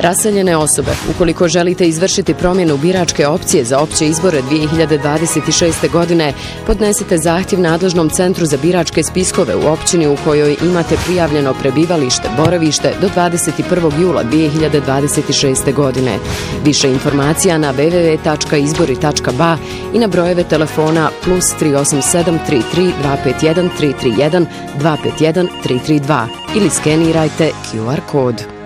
Raseljene osobe, ukoliko želite izvršiti promjenu biračke opcije za opće izbore 2026. godine, podnesite zahtjev nadležnom centru za biračke spiskove u općini u kojoj imate prijavljeno prebivalište, boravište do 21. jula 2026. godine. Više informacija na www.izbori.ba i na brojeve telefona +387 33 251 331 251 332 ili skenirajte QR kod.